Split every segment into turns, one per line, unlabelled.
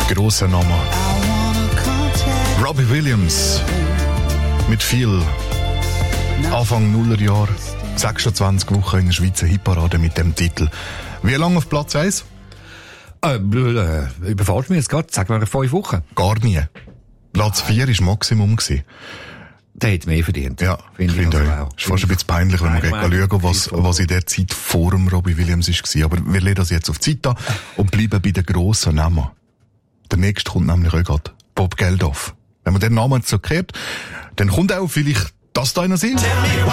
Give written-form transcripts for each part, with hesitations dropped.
Grosser Name. Robbie Williams. Mit viel Anfang Nullerjahr. 26 Wochen in der Schweizer Hitparade mit dem Titel. Wie lange auf Platz 1?
Überfahrt mich jetzt gerade. Sag mal 5 Wochen.
Gar nie. Platz 4 war Maximum.
Der hat mehr verdient.
Ja, ich finde auch. Es ist fast ein bisschen peinlich, wenn wir schauen, was in der Zeit vor dem Robbie Williams war. Aber wir legen das jetzt auf die Zeit an und bleiben bei den grossen Namen. Der nächste kommt nämlich auch gerade. Bob Geldof. Wenn man den Namen so kennt, dann kommt auch vielleicht das da einer Sinn.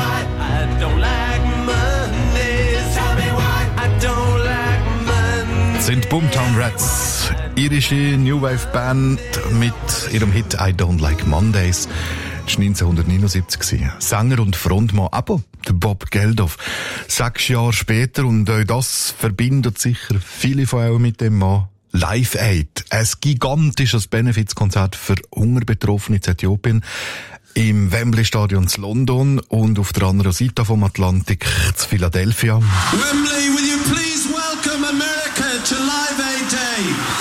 Sind Boomtown Rats, irische New Wave Band mit ihrem Hit I Don't Like Mondays. Das war 1979. Sänger und Frontmann, aber der Bob Geldof. 6 Jahre später, und auch das verbindet sicher viele von euch mit dem Mann. Live Aid, ein gigantisches Benefizkonzert für Hungerbetroffene in Äthiopien im Wembley Stadion in London und auf der anderen Seite vom Atlantik zu Philadelphia.
Wembley, will you please welcome America to Live Aid Day?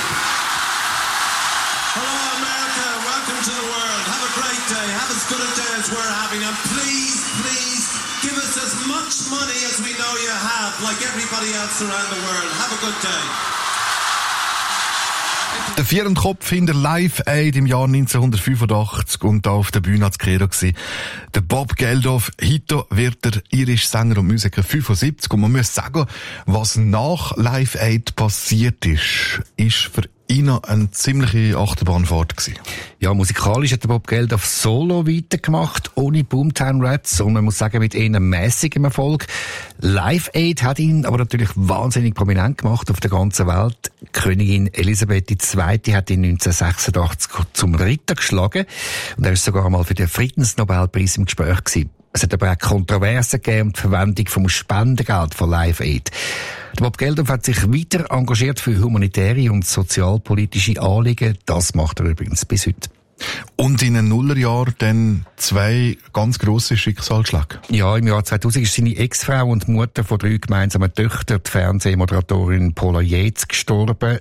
Hello America, welcome to the world. Have a great day, have as good a day as we're having, and please, please give us as much money as we know you have, like everybody else around the world. Have a good day.
Der Vierenkopf hinter Live Aid im Jahr 1985 und da auf der Bühne als Credo gsi. Der Bob Geldof, heute wird der irische Sänger und Musiker 75 und man muss sagen, was nach Live Aid passiert ist für ihn eine ziemliche Achterbahnfahrt gsi.
Ja, musikalisch hat der Bob Geldof solo weitergemacht, ohne Boomtown Rats, und man muss sagen, mit eher mäßigem Erfolg. Live Aid hat ihn aber natürlich wahnsinnig prominent gemacht auf der ganzen Welt. Königin Elisabeth II. Hat ihn 1986 zum Ritter geschlagen und er ist sogar einmal für den Friedensnobelpreis im Gespräch gewesen. Es hat aber auch Kontroversen gegeben um die Verwendung vom Spendengeld von Live Aid. Der Bob Geldof hat sich weiter engagiert für humanitäre und sozialpolitische Anliegen. Das macht er übrigens bis heute.
Und in den Nullerjahren dann 2 ganz grosse Schicksalsschläge.
Ja, im Jahr 2000 ist seine Ex-Frau und Mutter von 3 gemeinsamen Töchtern, die Fernsehmoderatorin Paula Yates, gestorben.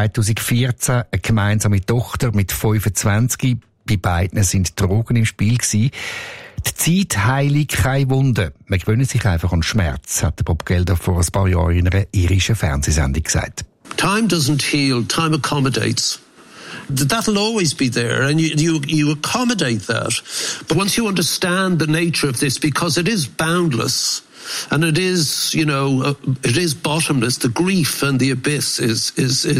2014 eine gemeinsame Tochter mit 25. Bei beiden sind Drogen im Spiel gewesen. Die Zeit heiligt kein Wunder. Man gewöhnt sich einfach an Schmerz, hat der Bob Geldof vor ein paar Jahren in einer irischen Fernsehsendung gesagt.
Time doesn't heal, time accommodates. That'll always be there, and you accommodate that. But once you understand the nature of this, because it is boundless, and it is, it is bottomless, the grief and the abyss is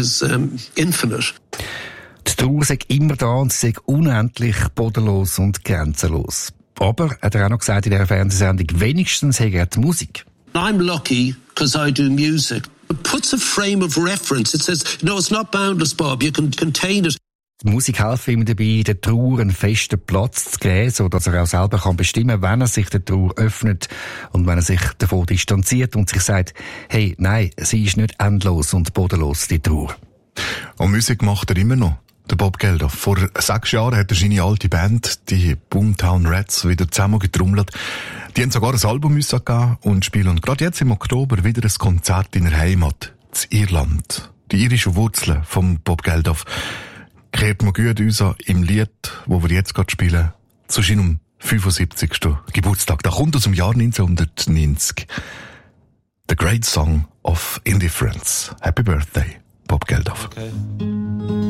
infinite.
Die Trauer sei immer da und sie sei unendlich bodenlos und grenzenlos. Aber, hat er auch noch gesagt in dieser Fernsehsendung, wenigstens hat er die Musik.
I'm lucky because I do music. It puts a frame of reference. It says, it's not boundless, Bob. You can contain it.
Die Musik hilft ihm dabei, der Trauer einen festen Platz zu geben, sodass er auch selber bestimmen kann, wenn er sich der Trauer öffnet und wenn er sich davon distanziert und sich sagt, hey, nein, sie ist nicht endlos und bodenlos, die Trauer.
Und Musik macht er immer noch. Der Bob Geldof. Vor 6 Jahren hat er seine alte Band, die Boomtown Rats, wieder zusammengetrommelt. Die haben sogar ein Album geben und spielen. Und gerade jetzt im Oktober wieder ein Konzert in der Heimat, in Irland. Die irischen Wurzeln vom Bob Geldof kehrt man gut uns im Lied, wo wir jetzt gerade spielen, zu seinem 75. Geburtstag. Da kommt aus dem Jahr 1990. The Great Song of Indifference. Happy Birthday, Bob Geldof.
Okay.